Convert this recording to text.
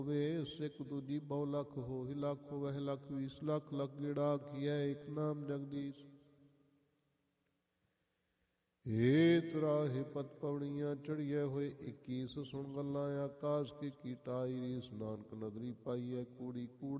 ਹੋਵੇ। ਸਿੱਖ ਦੂਜੀ ਬਹੁ ਲੱਖ ਹੋਈ ਲੱਖ ਵਹਿ ਲੱਖ 20 ਲੱਖ ਲੱਖ ਗੇੜਾ ਕੀਆ ਇੱਕ ਨਾਮ ਜਗਦੀਸ਼। ਏ ਤਰਾਹੇ ਪਤ ਪਵਣੀਆਂ ਚੜੀਏ ਹੋਏ 21 ਸੁਣ ਗੱਲਾਂ ਆਕਾਸ਼ ਕੀ ਕੀਟਾਈ ਰੀਸ ਨਾਨਕ ਨਦਰੀ ਪਾਈਐ ਕੂੜੀ ਕੂੜ